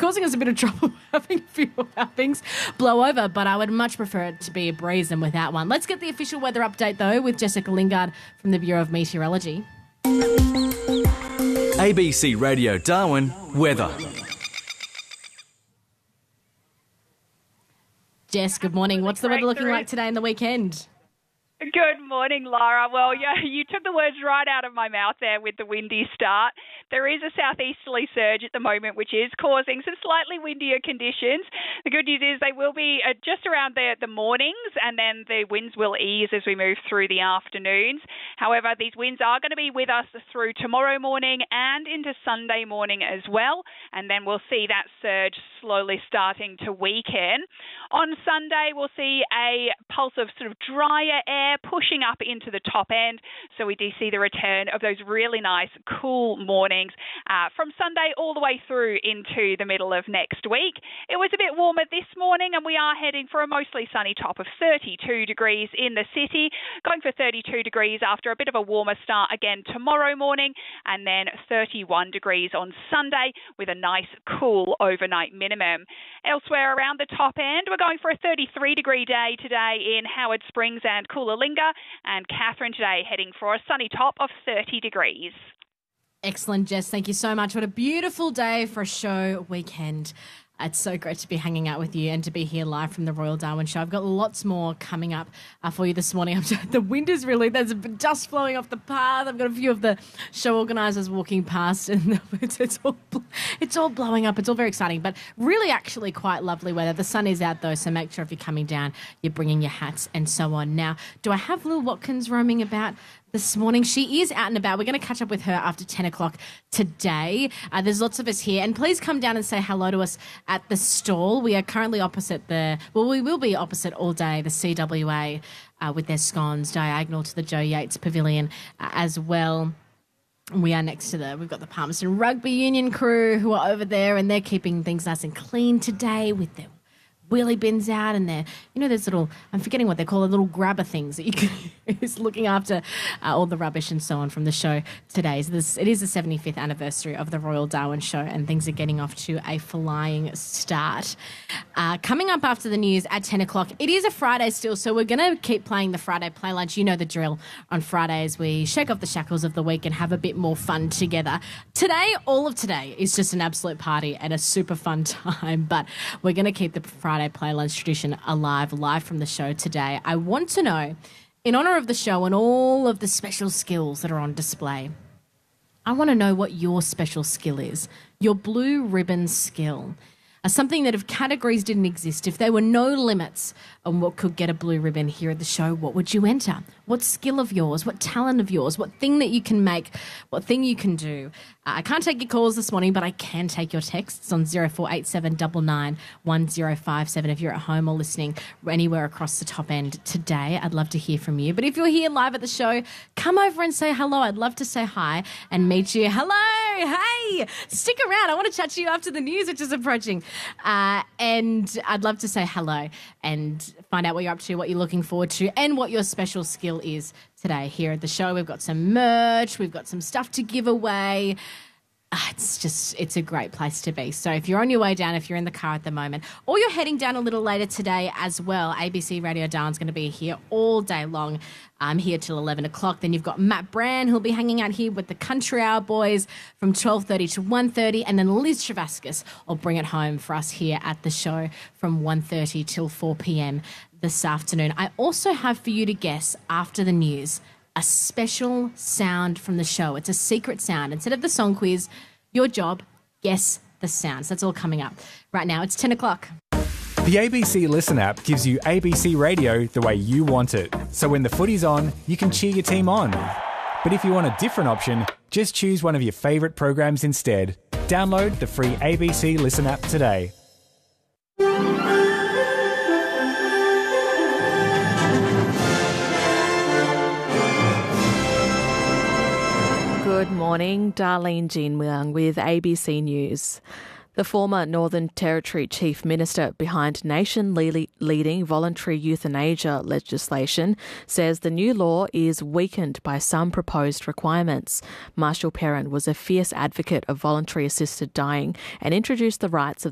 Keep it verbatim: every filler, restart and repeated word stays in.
causing us a bit of trouble having a few of our things blow over, but I would much prefer it to be a breeze than without one. Let's get the official weather update, though, with Jessica Lingard from the Bureau of Meteorology. A B C Radio Darwin weather. Jess, good morning. What's the weather looking like today and the weekend? Good morning, Lara. Well, yeah, you took the words right out of my mouth there with the windy start. There is a southeasterly surge at the moment, which is causing some slightly windier conditions. The good news is they will be uh, just around the, the mornings, and then the winds will ease as we move through the afternoons. However, these winds are going to be with us through tomorrow morning and into Sunday morning as well, and then we'll see that surge slowly starting to weaken. On Sunday, we'll see a pulse of sort of drier air pushing up into the top end. So we do see the return of those really nice, cool mornings uh, from Sunday all the way through into the middle of next week. It was a bit warmer this morning, and we are heading for a mostly sunny top of thirty-two degrees in the city, going for thirty-two degrees after a bit of a warmer start again tomorrow morning, and then thirty-one degrees on Sunday with a nice, cool overnight minimum. Elsewhere around the top end, we're going for a thirty-three degree day today in Howard Springs and Coolalingga, and Catherine today heading for a sunny top of thirty degrees. Excellent, Jess. Thank you so much. What a beautiful day for a show weekend. It's so great to be hanging out with you and to be here live from the Royal Darwin Show. I've got lots more coming up uh, for you this morning. The wind is really, there's a bit dust flowing off the path. I've got a few of the show organisers walking past, and it's, it's, all, it's all blowing up. It's all very exciting, but really actually quite lovely weather. The sun is out though, so make sure if you're coming down, you're bringing your hats and so on. Now, do I have Lil Watkins roaming about this morning? She is out and about. We're going to catch up with her after ten o'clock today. Uh, there's lots of us here. And please come down and say hello to us at the stall. We are currently opposite the, well, we will be opposite all day, the C W A uh, with their scones, diagonal to the Joe Yates Pavilion uh, as well. We are next to the, we've got the Palmerston Rugby Union crew who are over there, and they're keeping things nice and clean today with their wheelie bins out, and they're, you know, there's little, I'm forgetting what they're called, little grabber things that you can use looking after uh, all the rubbish and so on from the show today. So this, it is the seventy-fifth anniversary of the Royal Darwin Show, and things are getting off to a flying start. Uh, coming up after the news at ten o'clock, it is a Friday still, so we're going to keep playing the Friday Play Lunch. You know the drill. On Fridays, we shake off the shackles of the week and have a bit more fun together. Today, all of today is just an absolute party and a super fun time, but we're going to keep the Friday Play Lunch tradition alive, live from the show today. I want to know, in honour of the show and all of the special skills that are on display, I want to know what your special skill is, your blue ribbon skill. Uh, something that if categories didn't exist, if there were no limits on what could get a blue ribbon here at the show, what would you enter? What skill of yours, what talent of yours, what thing that you can make, what thing you can do? Uh, I can't take your calls this morning, but I can take your texts on zero four eight seven nine nine one zero five seven if you're at home or listening anywhere across the top end today. I'd love to hear from you. But if you're here live at the show, come over and say hello. I'd love to say hi and meet you. Hello, hey, stick around. I want to chat to you after the news, which is approaching. Uh, and I'd love to say hello and find out what you're up to, what you're looking forward to, and what your special skill is today here at the show. We've got some merch. We've got some stuff to give away. Uh, it's just, it's a great place to be. So if you're on your way down, if you're in the car at the moment, or you're heading down a little later today as well, A B C Radio Darwin's going to be here all day long. I'm here till eleven o'clock. Then you've got Matt Brand, who'll be hanging out here with the Country Hour boys from twelve thirty to one thirty. And then Liz Travascus will bring it home for us here at the show from one thirty till four p.m. this afternoon. I also have for you to guess after the news a special sound from the show. It's a secret sound. Instead of the song quiz, your job, guess the sounds. That's all coming up. Right now, it's ten o'clock. The A B C Listen app gives you A B C radio the way you want it. So when the footy's on, you can cheer your team on. But if you want a different option, just choose one of your favourite programs instead. Download the free A B C Listen app today. Good morning, Darlene Jean Muang with A B C News. The former Northern Territory Chief Minister behind nation-leading voluntary euthanasia legislation says the new law is weakened by some proposed requirements. Marshall Perrin was a fierce advocate of voluntary assisted dying and introduced the rights of